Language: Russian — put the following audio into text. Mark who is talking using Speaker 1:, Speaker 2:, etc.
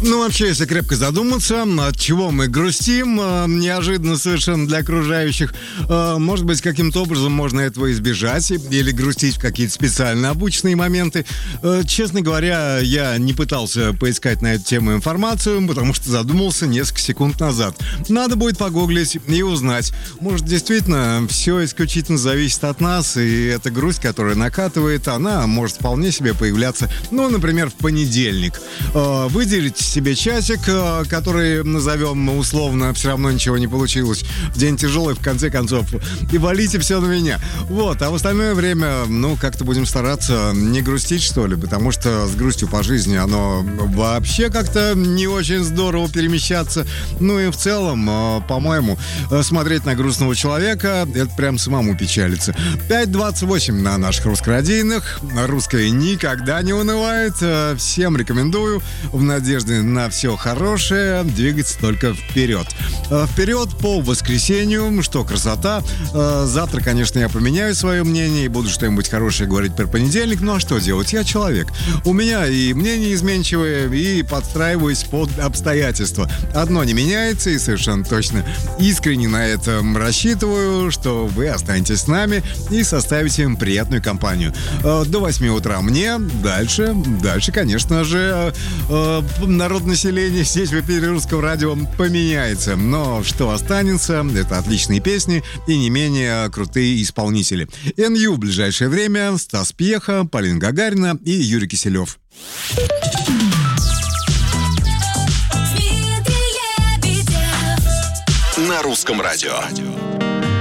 Speaker 1: Ну, вообще, если крепко задуматься, от чего мы грустим, неожиданно совершенно для окружающих, может быть, каким-то образом можно этого избежать или грустить в какие-то специально обученные моменты. Честно говоря, я не пытался поискать на эту тему информацию, потому что задумался несколько секунд назад. Надо будет погуглить и узнать. Может, действительно, все исключительно зависит от нас, и эта грусть, которая накатывает, она может вполне себе появляться, ну, например, в понедельник. Выделить себе часик, который назовем условно, все равно ничего не получилось. День тяжелый, в конце концов. И валите все на меня. Вот, а в остальное время, ну, как-то будем стараться не грустить, что ли, потому что с грустью по жизни оно вообще как-то не очень здорово перемещаться. Ну и в целом, по-моему, смотреть на грустного человека, это прям самому печалится. 5:28 на наших русскорадийных. Русское никогда не унывает. Всем рекомендую в надежде на все хорошее двигаться только вперед. Вперед по воскресенью, что красота. Завтра, конечно, я поменяю свое мнение и буду что-нибудь хорошее говорить про понедельник. Ну а что делать? Я человек. У меня и мнение изменчивое, и подстраиваюсь под обстоятельства. Одно не меняется, и совершенно точно искренне на этом рассчитываю, что вы останетесь с нами и составите им приятную компанию. До 8 утра мне, дальше, конечно же, народ населения здесь в эфире Русского радио поменяется. Но что останется, это отличные песни и не менее крутые исполнители. НЮ в ближайшее время, Стас Пьеха, Полина Гагарина и Юрий Киселев.
Speaker 2: На Русском радио.